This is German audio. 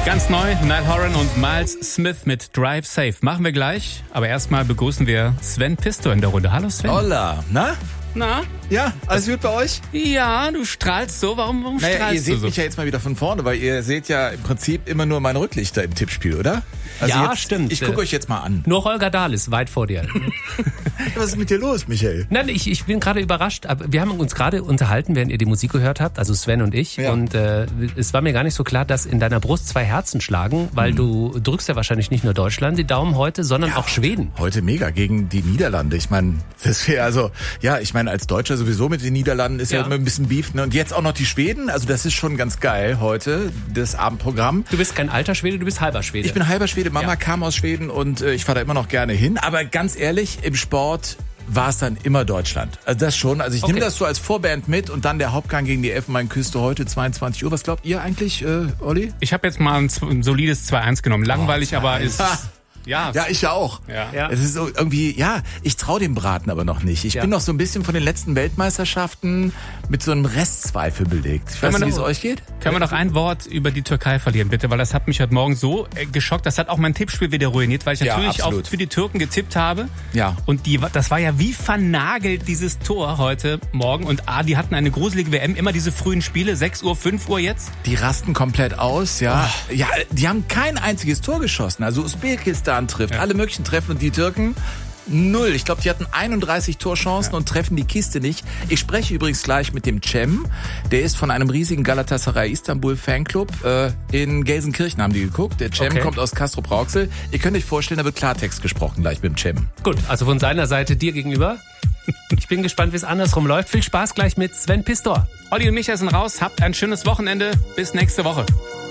Ganz neu, Niall Horan und Miles Smith mit Drive Safe. Machen wir gleich, aber erstmal begrüßen wir Sven Pistor in der Runde. Hallo Sven. Hola, na? Na? Ja, alles gut bei euch? Ja, du strahlst so. Warum strahlst du so? Ihr seht mich ja jetzt mal wieder von vorne, weil ihr seht ja im Prinzip immer nur meine Rücklichter im Tippspiel, oder? Also ja, jetzt, stimmt. Ich gucke euch jetzt mal an. Nur Holger Dahl ist weit vor dir. Was ist mit dir los, Michael? Nein, ich bin gerade überrascht. Aber wir haben uns gerade unterhalten, während ihr die Musik gehört habt, also Sven und ich. Ja. Und es war mir gar nicht so klar, dass in deiner Brust 2 Herzen schlagen, weil du drückst ja wahrscheinlich nicht nur Deutschland die Daumen heute, sondern auch Schweden. Heute mega gegen die Niederlande. Ich meine, das wäre als Deutscher sowieso mit den Niederlanden ist ja immer ein bisschen Beef. Ne? Und jetzt auch noch die Schweden. Also das ist schon ganz geil heute, das Abendprogramm. Du bist kein alter Schwede, du bist halber Schwede. Ich bin halber Schwede. Mama kam aus Schweden und ich fahre da immer noch gerne hin. Aber ganz ehrlich, im Sport war es dann immer Deutschland. Also das schon. Also ich nehme das so als Vorband mit und dann der Hauptgang gegen die Elfenbeinküste heute 22 Uhr. Was glaubt ihr eigentlich, Olli? Ich habe jetzt mal ein solides 2-1 genommen. Langweilig, aber ist... Ja, ich ja auch. Ja. Es ist so irgendwie, ich traue dem Braten aber noch nicht. Ich bin noch so ein bisschen von den letzten Weltmeisterschaften mit so einem Restzweifel belegt. Ich weiß nicht, wie es euch geht. Können wir noch ein Wort über die Türkei verlieren, bitte? Weil das hat mich heute Morgen so geschockt. Das hat auch mein Tippspiel wieder ruiniert, weil ich natürlich auch für die Türken getippt habe. Ja. Und das war ja wie vernagelt, dieses Tor heute Morgen. Und die hatten eine gruselige WM. Immer diese frühen Spiele, 6 Uhr, 5 Uhr jetzt. Die rasten komplett aus, ja. Oh. Ja, die haben kein einziges Tor geschossen. Also Usbekistan trifft, alle möglichen treffen und die Türken 0. Ich glaube, die hatten 31 Torchancen und treffen die Kiste nicht. Ich spreche übrigens gleich mit dem Cem. Der ist von einem riesigen Galatasaray Istanbul Fanclub. In Gelsenkirchen haben die geguckt. Der Cem kommt aus Castrop-Rauxel. Ihr könnt euch vorstellen, da wird Klartext gesprochen gleich mit dem Cem. Gut, also von seiner Seite dir gegenüber. Ich bin gespannt, wie es andersrum läuft. Viel Spaß gleich mit Sven Pistor. Olli und Micha sind raus. Habt ein schönes Wochenende. Bis nächste Woche.